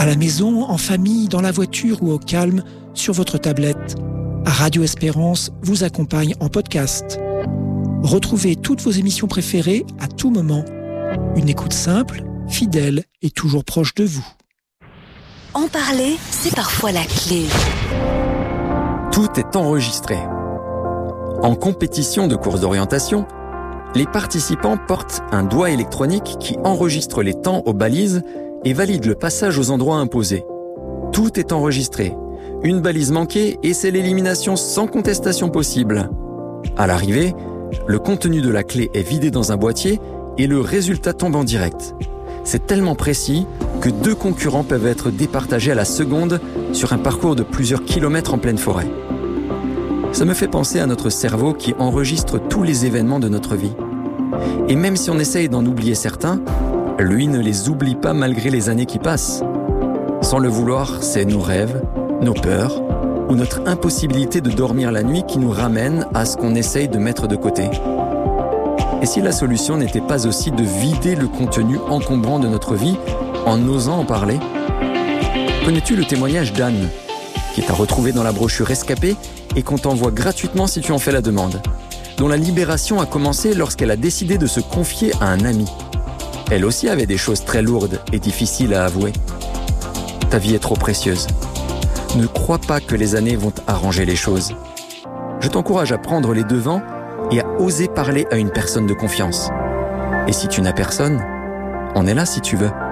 À la maison, en famille, dans la voiture ou au calme, sur votre tablette, Radio Espérance vous accompagne en podcast. Retrouvez toutes vos émissions préférées à tout moment. Une écoute simple, fidèle et toujours proche de vous. En parler, c'est parfois la clé. Tout est enregistré. En compétition de course d'orientation, les participants portent un doigt électronique qui enregistre les temps aux balises et valide le passage aux endroits imposés. Tout est enregistré. Une balise manquée et c'est l'élimination sans contestation possible. À l'arrivée, le contenu de la clé est vidé dans un boîtier et le résultat tombe en direct. C'est tellement précis que 2 concurrents peuvent être départagés à la seconde sur un parcours de plusieurs kilomètres en pleine forêt. Ça me fait penser à notre cerveau qui enregistre tous les événements de notre vie. Et même si on essaye d'en oublier certains, lui ne les oublie pas malgré les années qui passent. Sans le vouloir, c'est nos rêves, nos peurs ou notre impossibilité de dormir la nuit qui nous ramène à ce qu'on essaye de mettre de côté. Et si la solution n'était pas aussi de vider le contenu encombrant de notre vie en osant en parler ? Connais-tu le témoignage d'Anne, qui est à retrouver dans la brochure Rescapé et qu'on t'envoie gratuitement si tu en fais la demande, dont la libération a commencé lorsqu'elle a décidé de se confier à un ami. Elle aussi avait des choses très lourdes et difficiles à avouer. Ta vie est trop précieuse. Ne crois pas que les années vont arranger les choses. Je t'encourage à prendre les devants et à oser parler à une personne de confiance. Et si tu n'as personne, on est là si tu veux.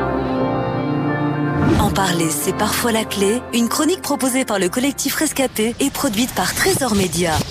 En parler, c'est parfois la clé. Une chronique proposée par le collectif Rescapé et produite par Trésor Média.